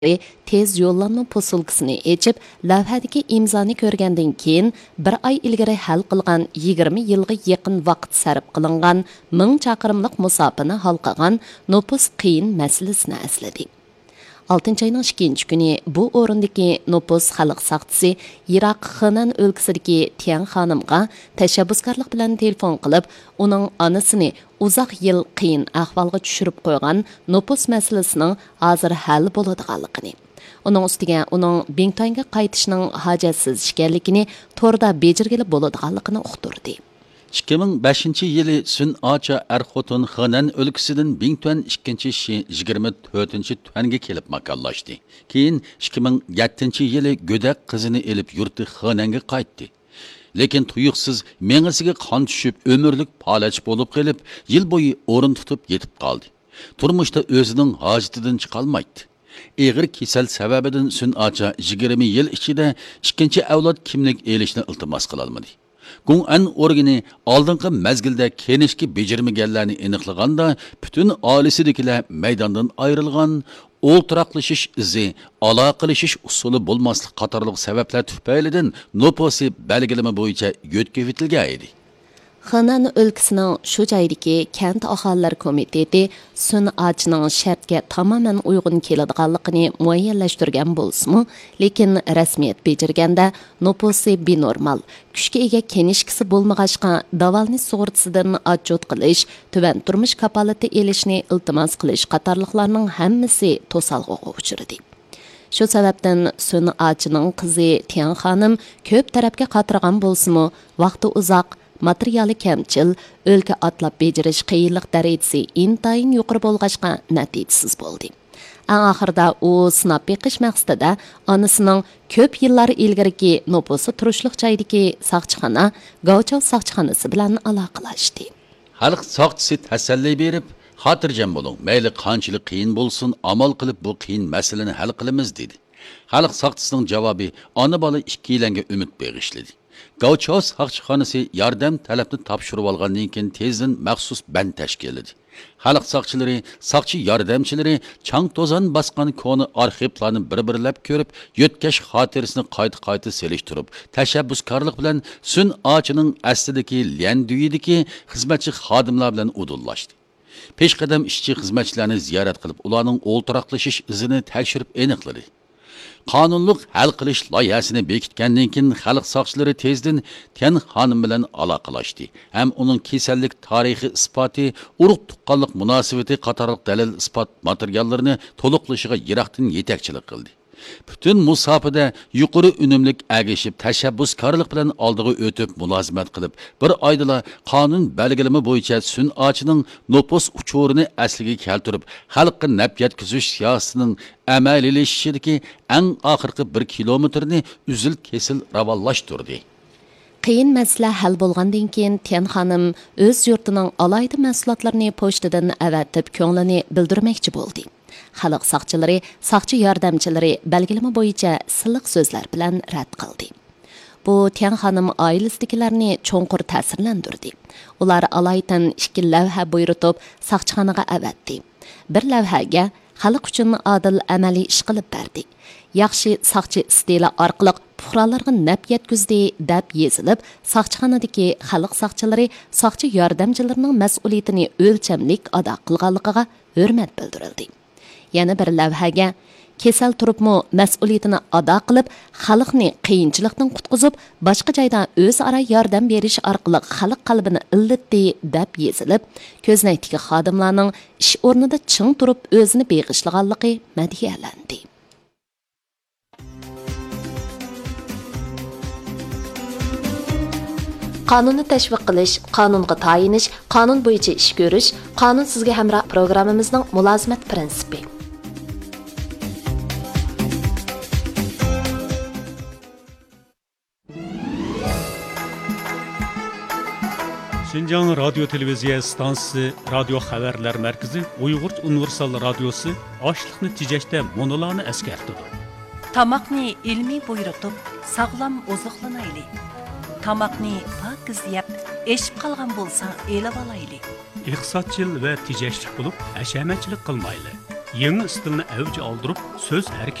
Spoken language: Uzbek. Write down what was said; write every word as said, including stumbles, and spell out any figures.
tez yo'llanma posilkasini echib, lavhadagi imzoni ko'rgandan keyin bir oy ilgari hal qilgan yigirma yilga yaqin vaqt sarf qilingan ming chaqirimlik musofani hal qilgan nopus qiyin masalasini esladi. oltinchi ayning ikkinchi kuni bu o'rindagi nopus xalq saqchisi Iroq Xinan o'lkasidagi Tian xonimga tashabbuskorlik bilan telefon qilib, uning onasini uzoq yil qiyin ahvolga tushirib qo'ygan nopus masalasining hozir hal bo'ladiganligini, uning ustiga uning Bingtonga qaytishining hojatsiz ekanligini, to'rda bejirgili bo'ladiganligini uqtirdi. ikki ming beshinchi yili Sun'acha er-xotin Xinan o'lkasidan Bington ikkinchi yigirma to'rtinchi tuanga kelib makonlashdi. Keyin ikki ming yettinchi yili go'dak qizini elib yurti Xinanga qaytdi. Lekin tuyuqsiz mengisiga qon tushib, ömürlük palach bo'lib qolib, yil bo'yi o'rin tutib yetib qoldi. Turmushda o'zining hojatidan chiqolmaydi. Eg'ir kasal sababidan Sun'acha yigirma yil ichida ikkinchi avlod kimlik elishni iltimos qila olmadi. Gung-an organi oldingi mezgilda kenishki bejirmaganlarni aniqlaganda, butun oilasidagilar maydondan ayrilgan, o'ltiraqlashish izi, aloqalashish usuli bo'lmaslik qatorliq sabablar tufaylidan noposi belgilama bo'yicha yo'tkazilgan edi. Xinan o'lkasining shu joydagi kent aholilar komiteti Sun'achining shartga tamoman uyg'un keladiganligini muayyanlashtirgan bo'lsa-mu, lekin rasmiyat bejirganda noposi binormal, kuchga ega kenishkisi bo'lmag'achqa davolni sug'urtasidan отчет qilish, tuban turmush kapolati elishni iltimos qilish qatorliqlarning hammasi to'salg'iga uchradi. Shu sababdan Sun'achining qizi Tian xonim ko'p tarafga qatirgan bo'lsa-mu, vaqti uzoq, materiali kamchil, o'lka atlab bejirish qiyinlik darajasi intayin yuqori bo'lg'achqa natijasiz bo'ldi. Eng oxirida u sinab beqish maqsadida onasining ko'p yillar ilgariki noposi turishliq joydagi saqchixona, Gauchov saqchixonasi bilan aloqalashdi. Xalq saqchisi tasalli berib, xotirjam bo'ling, mayli qanchalik qiyin bo'lsin, amal qilib bu qiyin masalani hal qilamiz dedi. Xalq saqchisining javobi ona bola ikkilanga umid bag'ishladi. Gauchos saqchixonasi yordam talabni topshirib olgandan keyin tezdan maxsus band tashkil etdi. Xalq saqchilari, saqchi yordamchilari chang to'zon basqan koni arxivlarni bir-birlab ko'rib, yotkash xotirasini qayta-qayta selishtirib, tashabbuskorlik bilan Sun'achining aslidagi Lianduyidagi xizmatchi xodimlar bilan udullashdi. Peshqadam ishchi xizmatchilarni ziyorat qilib, ularning o'ltiraqlashish izini tekshirib aniqladi. Qonunluq hal qilish loyihasini bekitgandan keyin xalq saqchilari tezdan Tian xonim bilan aloqalashdi. Ham uning kasallik tarixi isboti, urug' tuqqanlik munosabati qatorliq dalil isbot materiallarini to'liqlashiga yiroqdan yetakchilik qildi. Bütün musafada yuqori unumlik agishib, tashabbuskorlik bilan oldiga o'tib mulozimat qilib, bir oydala qonun belgilama bo'yicha Sun'achining nopos uchurini asliga keltirib, xalqqa naf yetkazish siyosatining amaliylashishiga eng oxirgi bir kilometrni uzil kesil ravallashtirdi. Qiyin masala hal bo'lgandan keyin Tian xonim o'z yurtining alayda mahsulotlarini pochtadan avatib ko'nglini bildirmoqchi bo'ldi. Xalq saqchilari, saqchi yordamchilari belgilama bo'yicha siliq so'zlar bilan rad qildi. Bu Tian xonim oilasidagilarni cho'nqur ta'sirlantirdi. Ular alaydan ikki lavha buyurtib saqchixonaga avatdi. Bir lavhaga xalq uchun adil amaliy ish qilib berdi. Yaxshi saqchi istila orqali fuqarolarga naf yetkazdi deb yozilib, saqchixonadagi xalq saqchilari saqchi yordamchilarining mas'uliyatini o'lchamlik ado qilganligiga hurmat bildirildi. Yana bir lavhaga kesal turibmi mas'uliyatini ado qilib, xalqni qiyinchilikdan qutqizib, boshqa joyda o'zaro yordam berish orqali xalq qalbini illatdi deb yozilib, ko'znakdagi xodimlarning ish o'rnida ching turib o'zini beg'ishlaganligi madhiyalandi. Qonunni tashviq qilish, qonunga tayinish, qonun bo'yicha ish ko'rish, qonun sizga hamroh programmamizning mulozimat prinsipi. Şinjan Radyo Televiziya stansiyasi Radio Xabarlar Markazi Uyg'ur Universal Radiosi ochliqni tejashda monolarni eskartdi. Tamoqni ilmiy buyurtib, sog'lom oziqlanaylik. Tamoqni pokiz yeb, eshib qolgan bo'lsa, elib olaylik. Iqtisodchil va tejashlik bo'lib, hashamatchilik qilmaylik. yangi stilni avj oldirib so'z